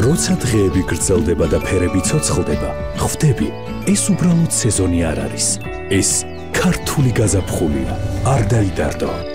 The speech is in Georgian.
როცა დღეები გრძელდება და ფერები ცოცხლდება, ხვდები, ეს უბრალოდ სეზონი არ არის. ეს ქართული გაზაფხულია. არ დაიდარდო.